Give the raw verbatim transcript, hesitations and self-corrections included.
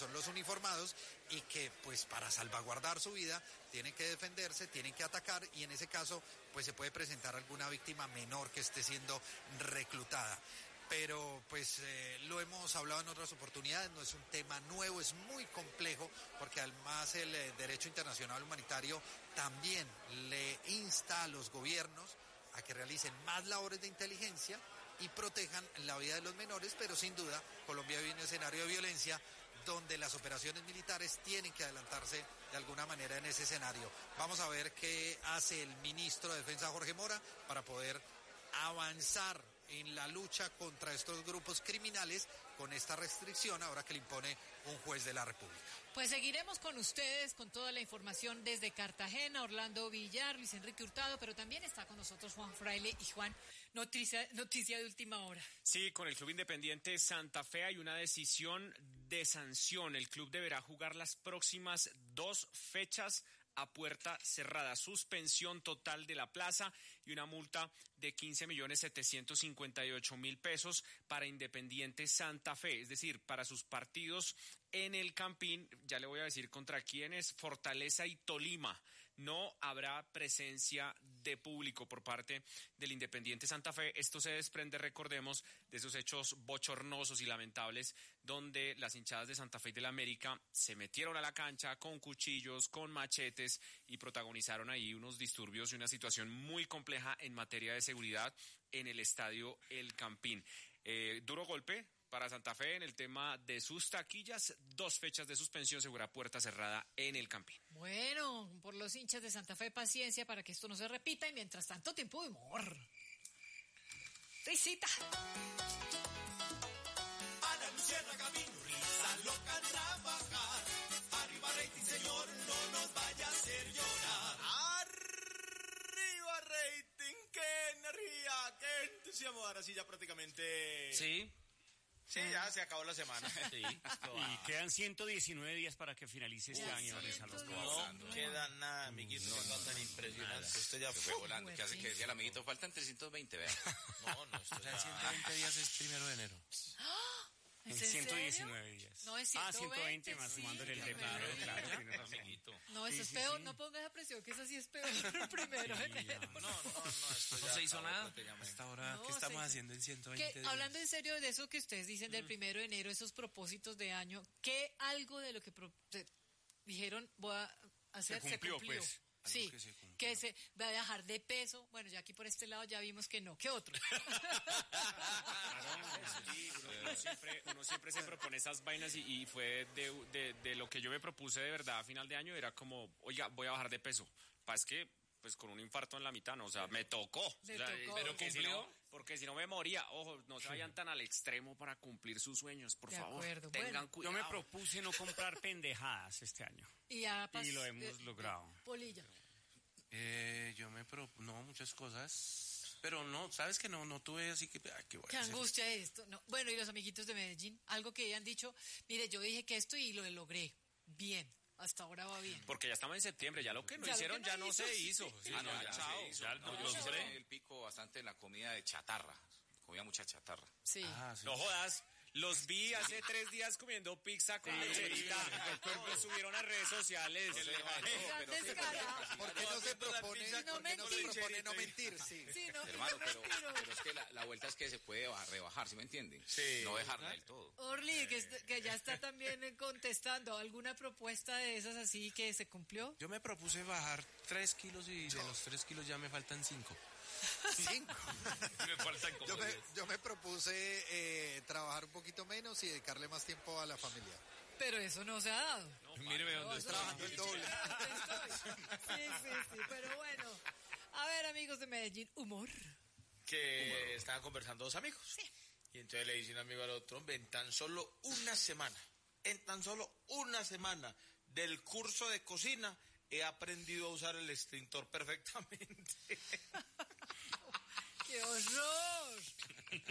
son los uniformados y que pues para salvaguardar su vida tienen que defenderse, tienen que atacar y en ese caso pues se puede presentar alguna víctima menor que esté siendo reclutada. Pero pues eh, lo hemos hablado en otras oportunidades, no es un tema nuevo, es muy complejo porque además el eh, derecho internacional humanitario también le insta a los gobiernos a que realicen más labores de inteligencia y protejan la vida de los menores, pero sin duda Colombia vive en un escenario de violencia donde las operaciones militares tienen que adelantarse de alguna manera en ese escenario. Vamos a ver qué hace el ministro de Defensa Jorge Mora para poder avanzar en la lucha contra estos grupos criminales con esta restricción ahora que le impone un juez de la República. Pues seguiremos con ustedes con toda la información desde Cartagena, Orlando Villar, Luis Enrique Hurtado, pero también está con nosotros Juan Fraile. Y Juan, noticia, noticia de última hora. Sí, con el Club Independiente Santa Fe hay una decisión de sanción. El club deberá jugar las próximas dos fechas a puerta cerrada, suspensión total de la plaza y una multa de quince millones setecientos cincuenta y ocho mil pesos para Independiente Santa Fe, es decir, para sus partidos en el Campín, ya le voy a decir contra quiénes, Fortaleza y Tolima. No habrá presencia de público por parte del Independiente Santa Fe. Esto se desprende, recordemos, de esos hechos bochornosos y lamentables donde las hinchadas de Santa Fe y del América se metieron a la cancha con cuchillos, con machetes y protagonizaron ahí unos disturbios y una situación muy compleja en materia de seguridad en el estadio El Campín. Eh, duro golpe para Santa Fe en el tema de sus taquillas, dos fechas de suspensión, segura puerta cerrada en el Campín. Bueno, por los hinchas de Santa Fe, paciencia para que esto no se repita y mientras tanto, tiempo de humor. Risita. Ana Luciana Camino, risa loca trabajar. Arriba rating, señor, no nos vaya a hacer llorar. Arriba rating, qué energía, qué entusiasmo. Ahora sí ya prácticamente... Sí. Sí, ya se acabó la semana. Sí. Y quedan ciento diecinueve días para que finalice este año. No, no queda nada, amiguito. No, no, tan impresionante. Esto ya fue volando. ¿Qué hace que decía el amiguito? Faltan trescientos veinte, vea. No, no, esto o sea, ciento veinte días es primero de enero. ¿En ciento diecinueve días. No, es ciento veinte. Ah, ciento veinte más sí, sumándole el de claro, claro, claro, tiene razón. No, eso Sí, es sí, peor, sí. no pongas esa presión, que eso sí es peor el primero de enero. No, no, no, esto No ya se hizo acabó nada. prácticamente. Hasta ahora, No, ¿qué estamos se- haciendo en ciento Que, veinte días? hablando en serio de eso que ustedes dicen del primero de enero, esos propósitos de año, ¿qué algo de lo que pro- de- dijeron voy a hacer Se cumplió, pues. Algo Sí, que se cumplió. que se va a dejar de peso. Bueno, ya aquí por este lado ya vimos que no. ¿Qué otro? Sí, uno, uno siempre, uno siempre se propone esas vainas y, y fue de, de, de lo que yo me propuse de verdad a final de año, era como, oiga, voy a bajar de peso. Pues que, pues con un infarto en la mitad, ¿no? O sea, me tocó. Le O sea, tocó. Pero que si ¿Cumplió? no, porque si no me moría. Ojo, no se vayan tan al extremo para cumplir sus sueños, por De favor. acuerdo, Tengan bueno. cuidado. Yo me propuse no comprar pendejadas este año. Y, ya pas- Y lo hemos eh, logrado. Polilla. Eh, yo me pro... No, muchas cosas. Pero no, ¿sabes que no? No tuve así que... Ay, ¿qué voy a Qué hacer? angustia esto. No. Bueno, y los amiguitos de Medellín, algo que hayan dicho, mire, yo dije que esto y lo logré. Bien, hasta ahora va bien. Porque ya estamos en septiembre, ya lo que no Ya lo hicieron que no ya no hizo, se sí. hizo. Sí, Ah, no, ya, ya chao. se hizo. Ya No, lo yo logré. hice el pico bastante en la comida de chatarra. Comía mucha chatarra. Sí. Ah, sí. No jodas, los vi hace tres días comiendo pizza con lecherita. Lo subieron a redes sociales. No se deja de todo, Gran pero- descarado. ¿Por qué no se propone, pizza ¿por con qué no se lecherita? propone no mentir? Sí. Sí, no, Hermano, no pero, mentiro. pero es que la, la vuelta es que se puede ba- rebajar, ¿sí me entienden? Sí. No dejarla del todo. Orly, que, est- que ya está también eh, contestando, ¿alguna propuesta de esas así que se cumplió? Yo me propuse bajar tres kilos y de los tres kilos ya me faltan cinco. Cinco. Me faltan como Yo me, diez. yo me propuse eh, trabajar un poquito menos y dedicarle más tiempo a la familia. Pero eso no se ha dado. Míreme dónde Estoy está. trabajando el doble. Sí, sí, sí, pero bueno. A ver, amigos de Medellín, humor. Que estaban conversando dos amigos. Y entonces le dice un amigo al otro, hombre, en tan solo una semana, en tan solo una semana del curso de cocina, he aprendido a usar el extintor perfectamente. ¡Qué horror!